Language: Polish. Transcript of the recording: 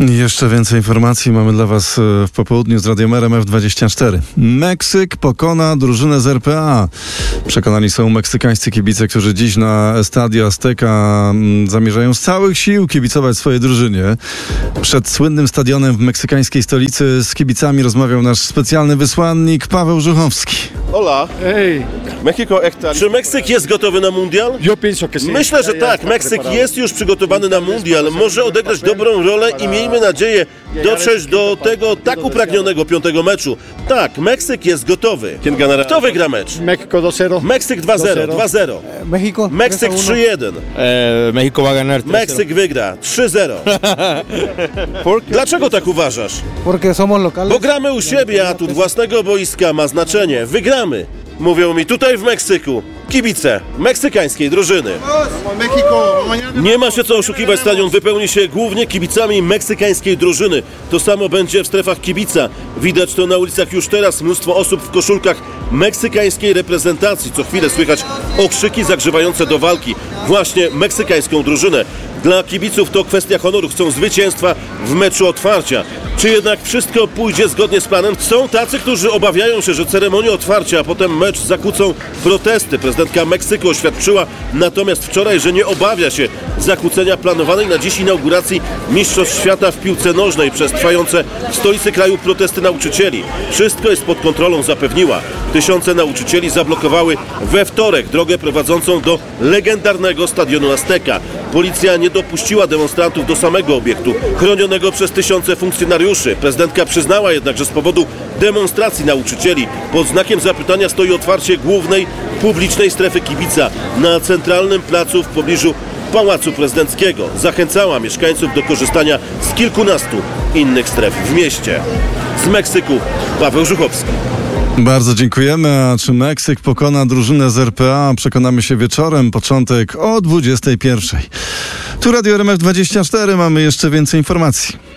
Jeszcze więcej informacji mamy dla Was w popołudniu z Radiem RMF24. Meksyk pokona drużynę z RPA. Przekonani są meksykańscy kibice, którzy dziś na Estadio Azteca zamierzają z całych sił kibicować swojej drużynie. Przed słynnym stadionem w meksykańskiej stolicy z kibicami rozmawiał nasz specjalny wysłannik Paweł Żuchowski. Hola. Hey. México está... Czy Meksyk jest gotowy na mundial? Yo pienso que sí. Myślę, że tak. Meksyk jest już przygotowany na mundial. Może odegrać dobrą rolę i miejmy nadzieję dotrzeć do tego tak upragnionego 5. meczu. Tak, Meksyk jest gotowy. Kto wygra mecz? México 2-0. Meksyk 2-0. 2-0. México. Meksyk 3-1. México va a ganar 3-0. Meksyk wygra 3-0. Dlaczego tak uważasz? Porque somos locales. Bo gramy u siebie, a atut własnego boiska ma znaczenie. Wygramy. Mówią mi tutaj w Meksyku kibice meksykańskiej drużyny. Nie ma się co oszukiwać, stadion wypełni się głównie kibicami meksykańskiej drużyny. To samo będzie w strefach kibica. Widać to na ulicach już teraz. Mnóstwo osób w koszulkach meksykańskiej reprezentacji. Co chwilę słychać okrzyki zagrzewające do walki właśnie meksykańską drużynę. Dla kibiców to kwestia honoru. Chcą zwycięstwa w meczu otwarcia. Czy jednak wszystko pójdzie zgodnie z planem? Są tacy, którzy obawiają się, że ceremonię otwarcia, a potem mecz zakłócą protesty. Prezydentka Meksyku oświadczyła natomiast wczoraj, że nie obawia się zakłócenia planowanej na dziś inauguracji Mistrzostw Świata w piłce nożnej przez trwające w stolicy kraju protesty nauczycieli. Wszystko jest pod kontrolą, zapewniła. Tysiące nauczycieli zablokowały we wtorek drogę prowadzącą do legendarnego stadionu Azteca. Policja nie dopuściła demonstrantów do samego obiektu, chronionego przez tysiące funkcjonariuszy. Prezydentka przyznała jednak, że z powodu demonstracji nauczycieli pod znakiem zapytania stoi otwarcie głównej, publicznej strefy kibica na centralnym placu w pobliżu Pałacu Prezydenckiego. Zachęcała mieszkańców do korzystania z kilkunastu innych stref w mieście. Z Meksyku Paweł Żuchowski. Bardzo dziękujemy. A czy Meksyk pokona drużynę z RPA? Przekonamy się wieczorem, początek o 21:00. Tu Radio RMF24, mamy jeszcze więcej informacji.